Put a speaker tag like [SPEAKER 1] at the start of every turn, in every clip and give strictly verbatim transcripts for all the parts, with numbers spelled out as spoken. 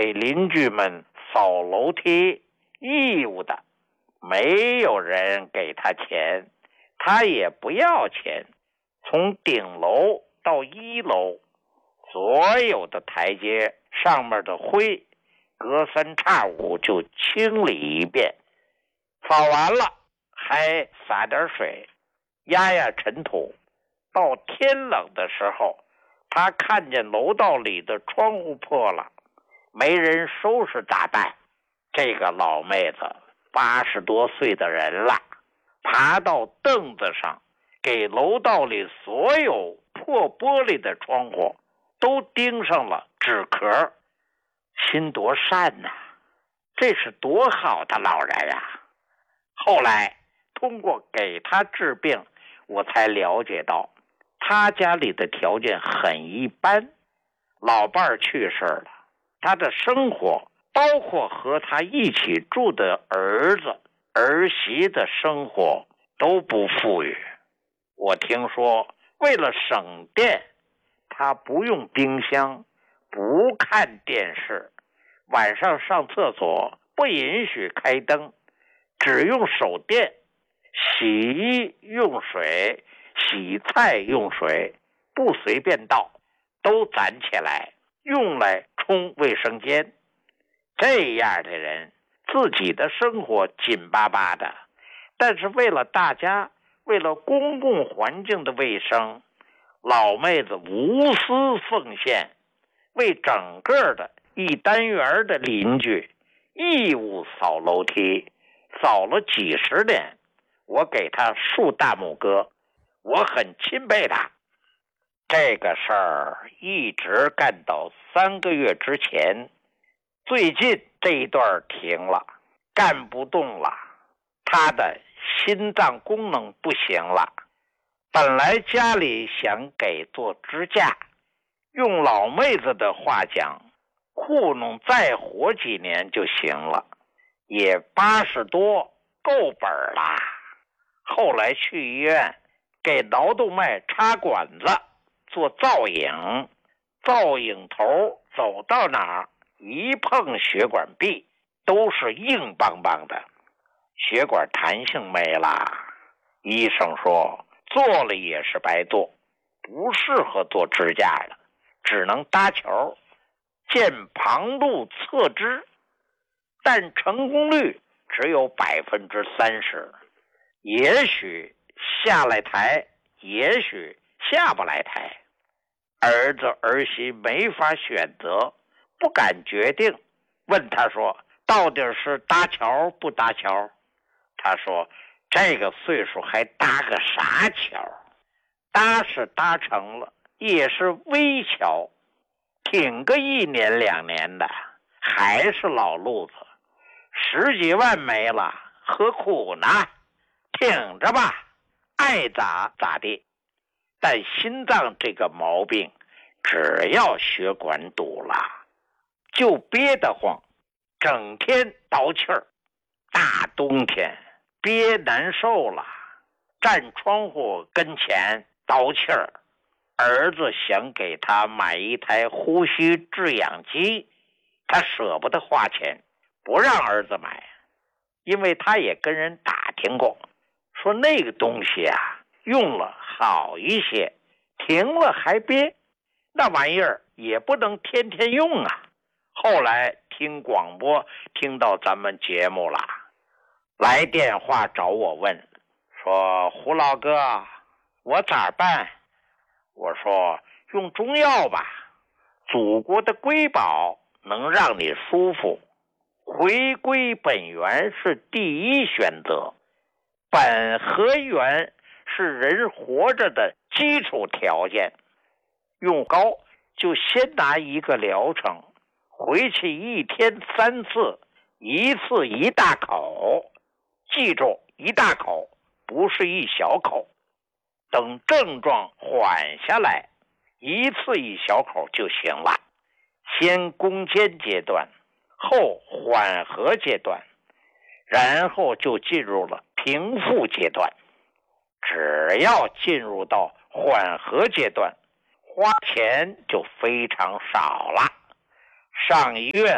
[SPEAKER 1] 给邻居们扫楼梯，义务的，没有人给他钱，他也不要钱。从顶楼到一楼，所有的台阶上面的灰隔三差五就清理一遍，扫完了还洒点水压压尘土。到天冷的时候，他看见楼道里的窗户破了，没人收拾打扮。这个老妹子八十多岁的人了，爬到凳子上，给楼道里所有破玻璃的窗户都钉上了纸壳，心多善呐、啊！这是多好的老人啊！后来通过给他治病，我才了解到他家里的条件很一般，老伴儿去世了，他的生活包括和他一起住的儿子儿媳的生活都不富裕。我听说为了省电，他不用冰箱，不看电视，晚上上厕所不允许开灯，只用手电，洗衣用水，洗菜用水，不随便倒，都攒起来用来冲卫生间。这样的人自己的生活紧巴巴的，但是为了大家，为了公共环境的卫生，老妹子无私奉献，为整个的一单元的邻居义务扫楼梯，扫了几十年，我给他竖大拇哥，我很钦佩他。这个事儿一直干到三个月之前，最近这一段停了，干不动了，他的心脏功能不行了。本来家里想给做支架，用老妹子的话讲，糊弄再活几年就行了，也八十多够本了。后来去医院给脑动脉插管子做造影，造影头走到哪儿一碰血管壁都是硬邦邦的，血管弹性没了。医生说做了也是白做，不适合做支架了，只能搭桥，见旁路侧支，但成功率只有百分之三十，也许下来台，也许下不来台。儿子儿媳没法选择，不敢决定，问他说到底是搭桥不搭桥？他说这个岁数还搭个啥桥？搭是搭成了，也是微桥，挺个一年两年的还是老路子，十几万没了何苦呢？挺着吧，爱咋咋地。但心脏这个毛病，只要血管堵了就憋得慌，整天倒气儿，大冬天憋难受了，站窗户跟前倒气儿。儿子想给他买一台呼吸制氧机，他舍不得花钱，不让儿子买，因为他也跟人打听过，说那个东西啊用了好一些，停了还憋，那玩意儿也不能天天用啊。后来听广播听到咱们节目了，来电话找我问，说胡老哥我咋办？我说用中药吧，祖国的瑰宝能让你舒服，回归本源是第一选择，本和源是人活着的基础条件。用膏就先拿一个疗程，回去一天三次，一次一大口，记住一大口，不是一小口。等症状缓下来，一次一小口就行了。先攻坚阶段，后缓和阶段，然后就进入了平复阶段。只要进入到缓和阶段，花钱就非常少了。上医院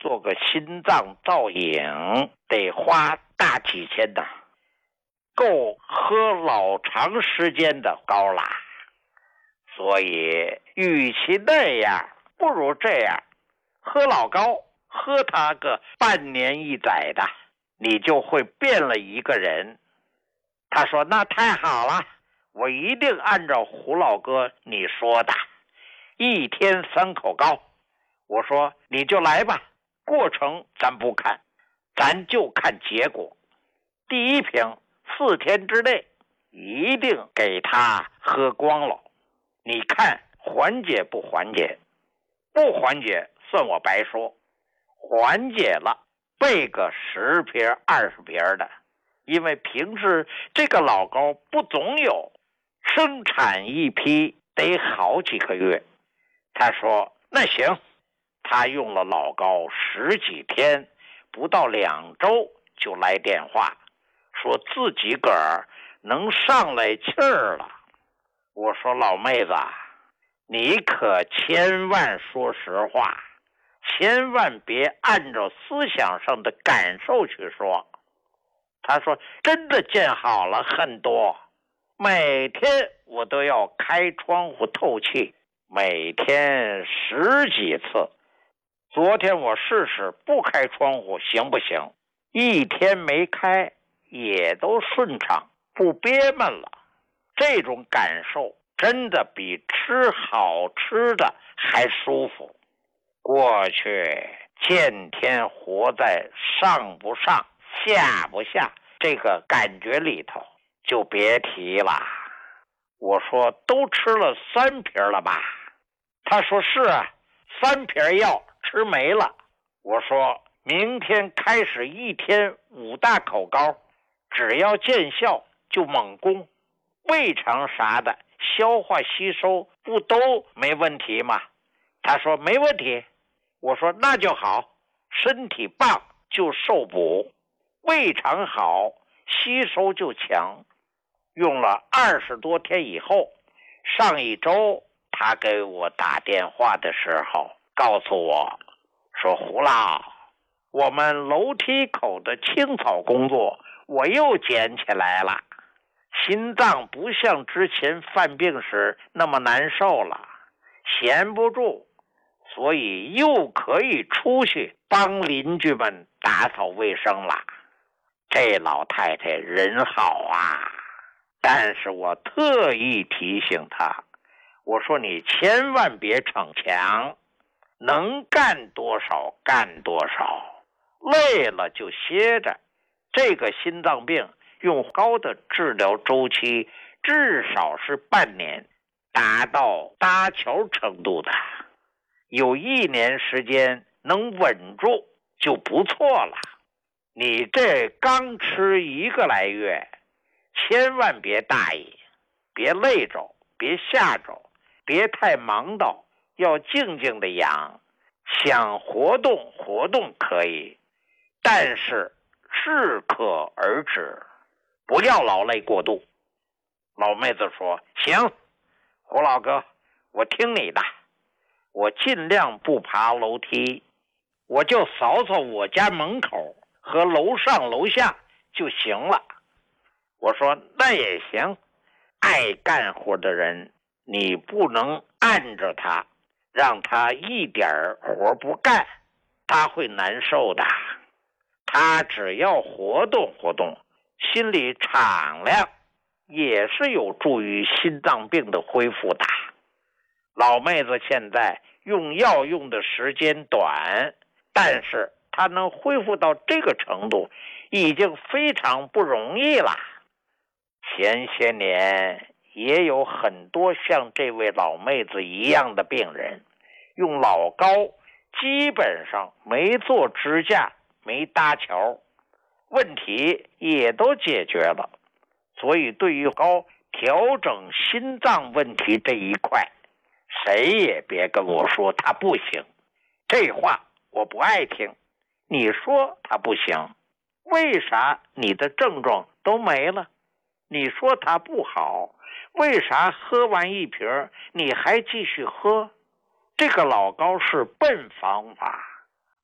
[SPEAKER 1] 做个心脏造影得花大几千的，够喝老长时间的高啦。所以与其那样，不如这样，喝老高，喝它个半年一载的，你就会变了一个人。他说那太好了，我一定按照胡老哥你说的，一天三口高。我说你就来吧，过程咱不看，咱就看结果。第一瓶四天之内一定给他喝光了，你看缓解不缓解？不缓解算我白说，缓解了备个十瓶二十瓶的，因为平时这个老高不总有，生产一批得好几个月。他说那行，他用了老高十几天，不到两周就来电话，说自己个儿能上来气儿了。我说老妹子，你可千万说实话，千万别按照思想上的感受去说。他说真的见好了很多，每天我都要开窗户透气，每天十几次。昨天我试试不开窗户行不行，一天没开也都顺畅，不憋闷了。这种感受真的比吃好吃的还舒服。过去天天活在上不上下不下这个感觉里头，就别提了。我说都吃了三瓶了吧？他说是啊，三瓶药吃没了。我说明天开始一天五大口膏，只要见效就猛攻，胃肠啥的消化吸收不都没问题吗？他说没问题。我说那就好，身体棒就受补，胃肠好吸收就强。用了二十多天以后，上一周他给我打电话的时候告诉我说，胡老，我们楼梯口的清扫工作我又捡起来了，心脏不像之前犯病时那么难受了，闲不住，所以又可以出去帮邻居们打扫卫生了。这老太太人好啊，但是我特意提醒她，我说你千万别逞强，能干多少干多少，累了就歇着。这个心脏病用高的治疗周期至少是半年，达到搭桥程度的，有一年时间能稳住就不错了。你这刚吃一个来月，千万别大意，别累着，别吓着，别太忙到，要静静的养。想活动活动可以，但是适可而止，不要劳累过度。老妹子说行，胡老哥我听你的，我尽量不爬楼梯，我就扫扫我家门口和楼上楼下就行了。我说那也行，爱干活的人你不能按着他，让他一点活不干，他会难受的。他只要活动活动，心里敞亮，也是有助于心脏病的恢复的。老妹子现在用药用的时间短，但是她能恢复到这个程度，已经非常不容易了。前些年也有很多像这位老妹子一样的病人，用老高基本上没做支架，没搭桥，问题也都解决了。所以对于高调整心脏问题这一块，谁也别跟我说他不行，这话我不爱听。你说他不行，为啥你的症状都没了？你说他不好，为啥喝完一瓶你还继续喝？这个老高是笨方法，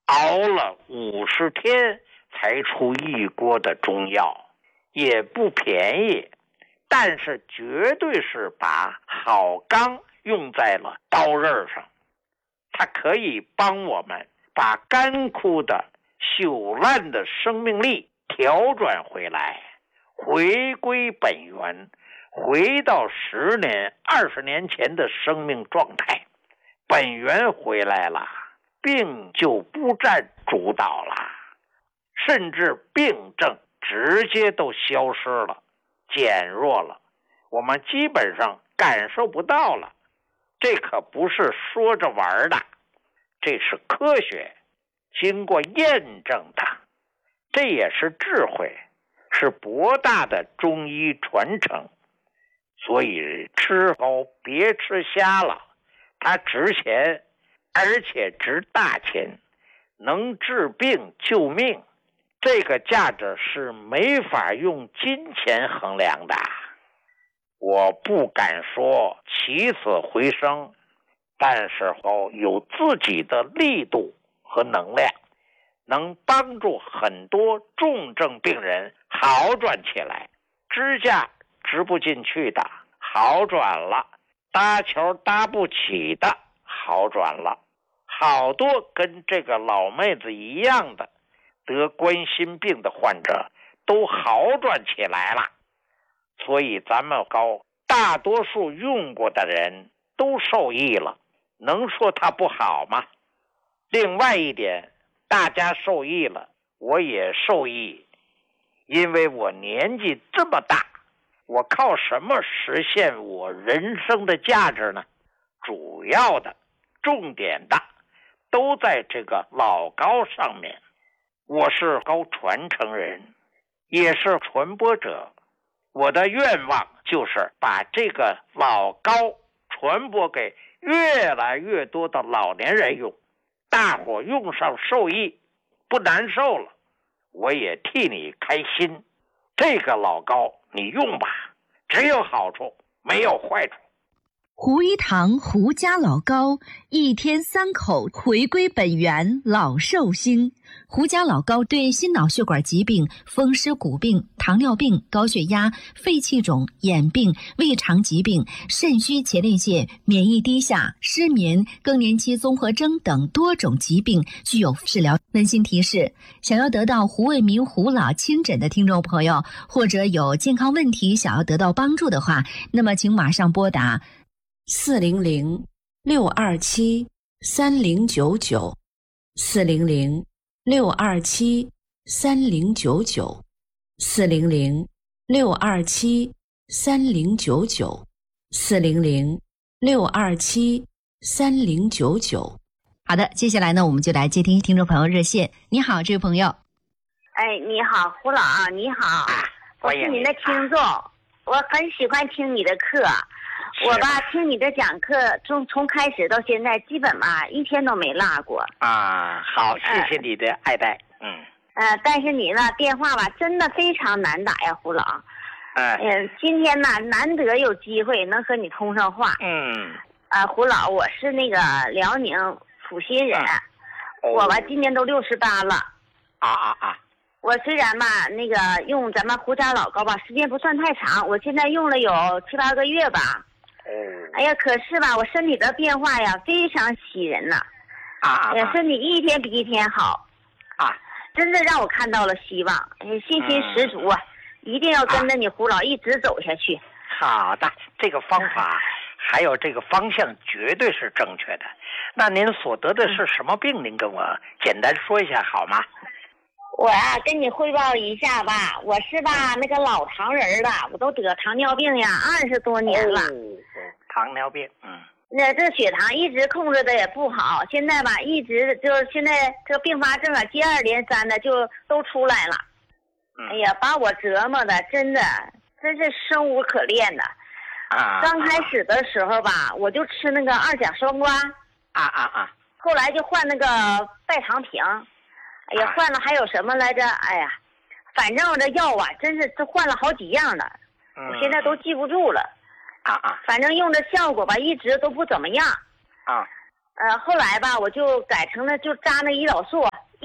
[SPEAKER 1] 熬了五十天才出一锅的中药，也不便宜，但是绝对是把好钢用在了刀刃上。它可以帮我们把干枯的朽烂的生命力调转回来，回归本源，回到十年二十年前的生命状态。本源回来了，病就不占主导了，甚至病症直接都消失了，减弱了，我们基本上感受不到了。这可不是说着玩的，这是科学，经过验证的，这也是智慧，是博大的中医传承。所以吃猴别吃瞎了，它值钱，而且值大钱，能治病救命，这个价值是没法用金钱衡量的。我不敢说起死回生，但是后有自己的力度和能量，能帮助很多重症病人好转起来，支架支不进去的好转了，搭桥搭不起的好转了，好多跟这个老妹子一样的得冠心病的患者都好转起来了。所以咱们高大多数用过的人都受益了，能说它不好吗？另外一点，大家受益了，我也受益，因为我年纪这么大，我靠什么实现我人生的价值呢？主要的重点的都在这个老高上面。我是高传承人，也是传播者，我的愿望就是把这个老高传播给越来越多的老年人用，大伙用上受益，不难受了，我也替你开心。这个老高你用吧，只有好处没有坏处。
[SPEAKER 2] 胡一堂胡家老高，一天三口回归本源，老寿星。胡家老高对心脑血管疾病、风湿骨病、糖尿病、高血压、肺气肿、眼病、胃肠疾病、肾虚前列腺、免疫低下、失眠、更年期综合征等多种疾病具有治疗。温馨提示：想要得到胡卫民胡老亲诊的听众朋友，或者有健康问题想要得到帮助的话，那么请马上拨打四零零六二七三零九九，四零零六二七三零九九，四零零六二七三零九九，四零零六二七三零九九。好的，接下来呢，我们就来接听听众朋友热线。你好，这位朋友。
[SPEAKER 3] 哎，你好，胡老，你好，我是您的听众，我很喜欢听你的课。我吧，听你的讲课，从从开始到现在，基本吧一天都没落过。
[SPEAKER 1] 啊，好，谢谢你的爱戴。嗯。
[SPEAKER 3] 呃，但是你呢，电话吧，真的非常难打呀，胡老。
[SPEAKER 1] 嗯、
[SPEAKER 3] 呃。今天呢，难得有机会能和你通上话。
[SPEAKER 1] 嗯。
[SPEAKER 3] 啊、呃，胡老，我是那个辽宁阜新人，嗯、我吧今年都六十八了。
[SPEAKER 1] 啊啊啊！
[SPEAKER 3] 我虽然吧那个用咱们胡家老高吧，时间不算太长，我现在用了有七八个月吧。哎呀，可是吧，我身体的变化呀，非常喜人呐、
[SPEAKER 1] 啊！啊，
[SPEAKER 3] 哎呀，身体一天比一天好，
[SPEAKER 1] 啊，
[SPEAKER 3] 真的让我看到了希望，哎，信心十足啊！嗯、一定要跟着你胡老一直走下去。
[SPEAKER 1] 好的，这个方法还有这个方向绝对是正确的。那您所得的是什么病？您跟我简单说一下好吗？
[SPEAKER 3] 我呀、啊，跟你汇报一下吧，我是吧那个老糖人了，我都得糖尿病呀，二十多年了。
[SPEAKER 1] 哦，糖尿病，嗯。
[SPEAKER 3] 那这血糖一直控制的也不好，现在吧一直就是现在这个并发症啊接二连三的就都出来了。
[SPEAKER 1] 嗯、
[SPEAKER 3] 哎呀，把我折磨的真的真是生无可恋的。
[SPEAKER 1] 啊。
[SPEAKER 3] 刚开始的时候吧，我就吃那个二甲双胍。
[SPEAKER 1] 啊啊啊！
[SPEAKER 3] 后来就换那个代糖平。哎呀，换了还有什么来着？哎呀，反正我这药啊，真是这换了好几样的，
[SPEAKER 1] 嗯、
[SPEAKER 3] 我现在都记不住了。
[SPEAKER 1] 啊啊！
[SPEAKER 3] 反正用的效果吧，一直都不怎么样。
[SPEAKER 1] 啊。
[SPEAKER 3] 呃，后来吧，我就改成了就扎那胰岛素，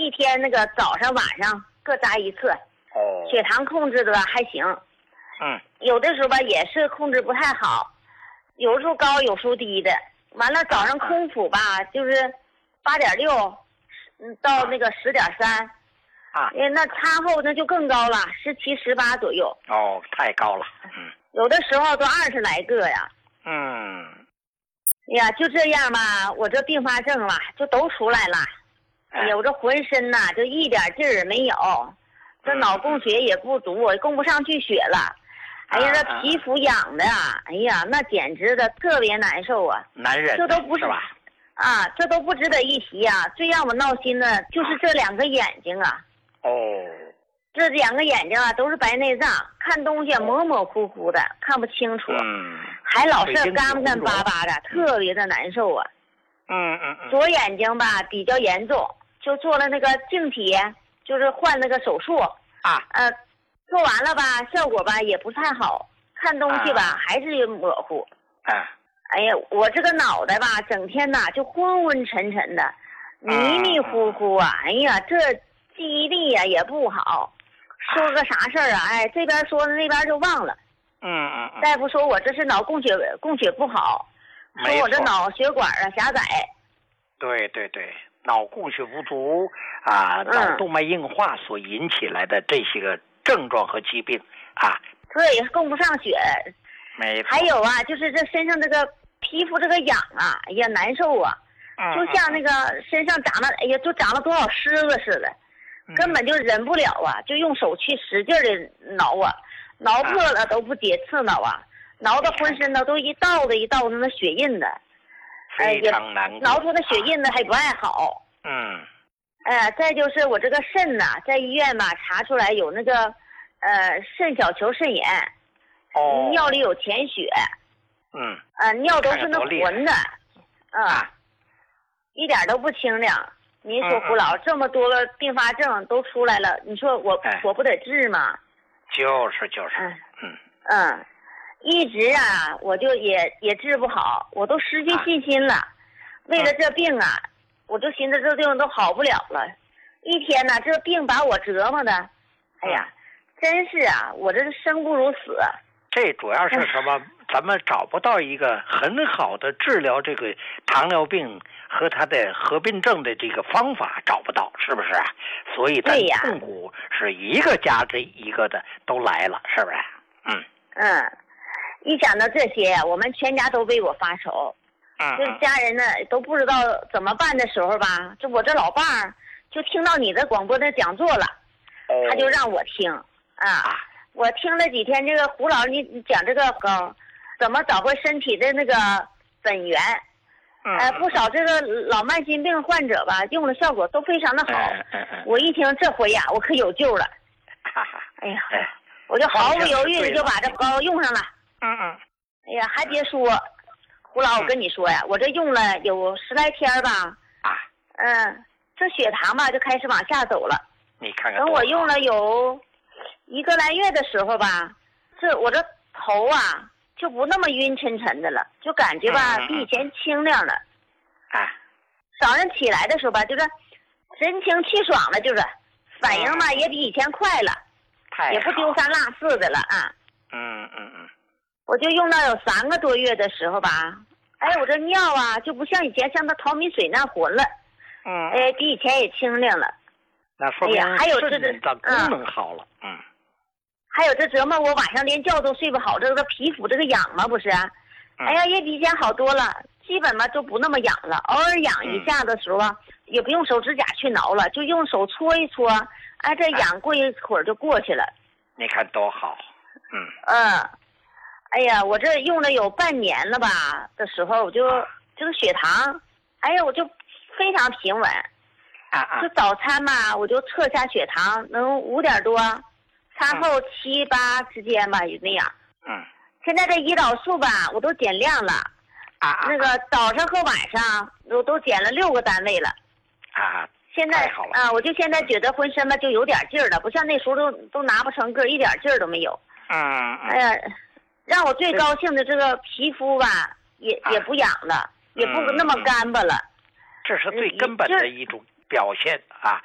[SPEAKER 3] 一天那个早上晚上各扎一次。
[SPEAKER 1] 哦。
[SPEAKER 3] 血糖控制的还行。
[SPEAKER 1] 嗯。
[SPEAKER 3] 有的时候吧也是控制不太好，有时候高有时候低的。完了早上空腹吧，就是八点六，嗯，到那个十点三。
[SPEAKER 1] 啊。
[SPEAKER 3] 哎，那餐后那就更高了，十七、十八左右。
[SPEAKER 1] 哦，太高了。嗯。
[SPEAKER 3] 有的时候都二十来个呀。
[SPEAKER 1] 嗯。
[SPEAKER 3] 哎呀，就这样吧，我这并发症了就都出来了。哎呀，我这浑身呐就一点劲儿没有，这脑供血也不足，我供不上去血了。哎呀，这皮肤痒的，哎呀，那简直的特别难受啊！
[SPEAKER 1] 难忍，
[SPEAKER 3] 这都不
[SPEAKER 1] 是吧？
[SPEAKER 3] 啊，这都不值得一提啊！最让我闹心的就是这两个眼睛啊。
[SPEAKER 1] 哦。
[SPEAKER 3] 这两个眼睛啊，都是白内障，看东西模模糊糊的，看不清楚。
[SPEAKER 1] 嗯。
[SPEAKER 3] 还老是干干巴巴的，特别的难受啊。
[SPEAKER 1] 嗯嗯嗯。
[SPEAKER 3] 左眼睛吧比较严重，就做了那个晶体，就是换那个手术。
[SPEAKER 1] 啊。
[SPEAKER 3] 呃。做完了吧，效果吧也不太好，看东西吧、啊、还是模糊。
[SPEAKER 1] 啊，
[SPEAKER 3] 哎呀，我这个脑袋吧，整天呐就昏昏沉沉的，迷迷糊糊啊。哎呀，这记忆力呀也不好，说个啥事儿啊，哎，这边说的那边就忘了。
[SPEAKER 1] 嗯嗯嗯。
[SPEAKER 3] 大夫说我这是脑供血供血不好，说我这脑血管啊狭窄。
[SPEAKER 1] 对对对，脑供血不足啊，脑动脉硬化所引起来的这些个症状和疾病啊，
[SPEAKER 3] 对，供不上血。
[SPEAKER 1] 没错。
[SPEAKER 3] 还有啊，就是这身上这个皮肤这个痒啊，哎呀难受啊，
[SPEAKER 1] 嗯、
[SPEAKER 3] 就像那个身上长了，哎呀，就长了多少虱子似的，
[SPEAKER 1] 嗯、
[SPEAKER 3] 根本就忍不了啊，就用手去使劲的挠啊，挠破了都不解刺挠啊，挠的浑身呢都一道的一道的那血印的，
[SPEAKER 1] 非常难过。
[SPEAKER 3] 挠出的血印呢还不爱好。
[SPEAKER 1] 嗯。
[SPEAKER 3] 哎、呃，再就是我这个肾呐、啊，在医院吧查出来有那个，呃，肾小球肾炎，
[SPEAKER 1] 哦，
[SPEAKER 3] 尿里有甜血，
[SPEAKER 1] 嗯，
[SPEAKER 3] 啊、呃，尿都是那浑的，嗯、啊，一点都不清凉。您说胡老、嗯嗯、这么多个并发症都出来了，你说我、哎、我不得治吗？
[SPEAKER 1] 就是就是，
[SPEAKER 3] 嗯
[SPEAKER 1] 嗯
[SPEAKER 3] 嗯，一直啊，我就也也治不好，我都失去信心了。啊、为了这病啊。嗯，我就寻思这病都好不了了，一天呢，这病把我折磨的，哎呀，真是啊，我这是生不如死。
[SPEAKER 1] 这主要是什么？咱们找不到一个很好的治疗这个糖尿病和它的合并症的这个方法，找不到，是不是？所以咱痛苦是一个加这一个的都来了，是不是？嗯
[SPEAKER 3] 嗯，一想到这些，我们全家都为我发愁。
[SPEAKER 1] 嗯，
[SPEAKER 3] 这家人呢都不知道怎么办的时候吧，这我这老伴儿就听到你的广播的讲座了，
[SPEAKER 1] 哦、
[SPEAKER 3] 他就让我听啊。我听了几天，这个胡老你你讲这个高怎么找回身体的那个本源，
[SPEAKER 1] 嗯、
[SPEAKER 3] 呃，不少这个老慢性病患者吧，用的效果都非常的好。
[SPEAKER 1] 嗯嗯嗯、
[SPEAKER 3] 我一听这回呀，我可有救了。
[SPEAKER 1] 哈哈，
[SPEAKER 3] 哎呀，哎我就毫不犹豫的就把这膏用上了。
[SPEAKER 1] 嗯嗯。
[SPEAKER 3] 哎呀，还别说。胡老，我跟你说呀，嗯、我这用了有十来天吧，
[SPEAKER 1] 啊，
[SPEAKER 3] 嗯，这血糖吧就开始往下走了。
[SPEAKER 1] 你看看，
[SPEAKER 3] 等我用了有一个来月的时候吧，这我这头啊就不那么晕沉沉的了，就感觉吧、嗯、比以前清亮了。
[SPEAKER 1] 啊，
[SPEAKER 3] 早上起来的时候吧，就是神清气爽了，就是反应吧、嗯、也比以前快了，也不丢三落四的了啊。
[SPEAKER 1] 嗯嗯嗯。
[SPEAKER 3] 我就用到有三个多月的时候吧，哎，我这尿啊就不像以前像那淘米水那浑了，
[SPEAKER 1] 嗯，
[SPEAKER 3] 哎，比以前也清亮了。
[SPEAKER 1] 那说明
[SPEAKER 3] 还有这
[SPEAKER 1] 个功能好了，嗯，嗯
[SPEAKER 3] 还有这折磨我晚上连觉都睡不好，这个皮肤这个痒嘛不是、啊嗯，哎呀也比以前好多了，基本嘛就不那么痒了，偶尔痒一下的时候啊、嗯，也不用手指甲去挠了，就用手搓一搓，哎，这痒过一会儿就过去了。
[SPEAKER 1] 你看多好，嗯
[SPEAKER 3] 嗯。哎呀，我这用了有半年了吧的时候，我就这个血糖，哎呀，我就非常平稳。
[SPEAKER 1] 啊啊！
[SPEAKER 3] 就早餐嘛，我就测下血糖能五点多，餐后七八之间吧，就那样。
[SPEAKER 1] 嗯。
[SPEAKER 3] 现在这胰岛素吧，我都减量了。
[SPEAKER 1] 啊啊！
[SPEAKER 3] 那个早上和晚上我都减了六个单位了。
[SPEAKER 1] 啊。
[SPEAKER 3] 现在啊，我就现在觉得浑身吧就有点劲儿了，不像那时候都都拿不成个，一点劲儿都没有。
[SPEAKER 1] 嗯嗯。
[SPEAKER 3] 哎呀。让我最高兴的这个皮肤吧，也也不痒了，也不那么干巴了。
[SPEAKER 1] 这是最根本的一种表现啊。